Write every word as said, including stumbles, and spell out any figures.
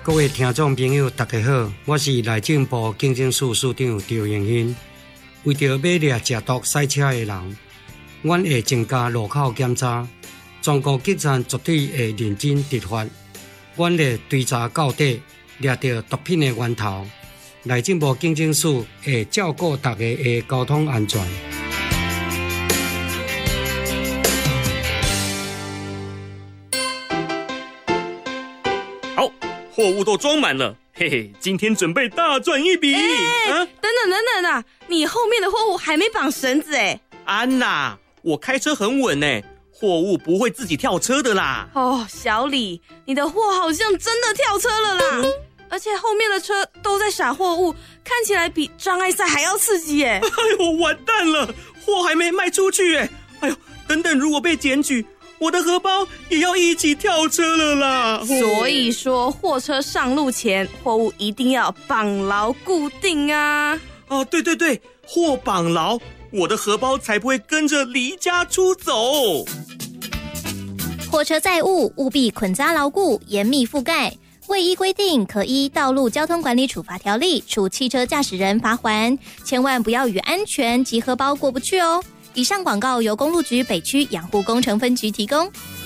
各位听众朋友大家好，我是内政部警政署署长赵永兴。为着要掠食毒赛车的人，阮会增加路口检查，全国警察绝对会认真执法。阮会追查到底，掠到毒品的源头。内政部警政署会照顾大家的交通安全。 好，货物都装满了，嘿嘿，今天准备大赚一笔。 欸啊、等等等等啊，你后面的货物还没绑绳子哎。 安娜，我开车很稳哎，货物不会自己跳车的啦。 哦，小李，你的货好像真的跳车了啦。嗯，而且后面的车都在撒货物，看起来比障碍赛还要刺激耶！ 哎呦，完蛋了，货还没卖出去耶！哎呦，等等，如果被检举，我的荷包也要一起跳车了啦！ 所以说，货车上路前，货物一定要绑牢固定啊！ 哦，对对对，货绑牢，我的荷包才不会跟着离家出走。 货车载物务必捆扎牢固，严密覆盖。未依规定，可依《道路交通管理处罚条例》处汽车驾驶人罚锾，千万不要与安全及荷包过不去哦。以上广告由公路局北区养护工程分局提供。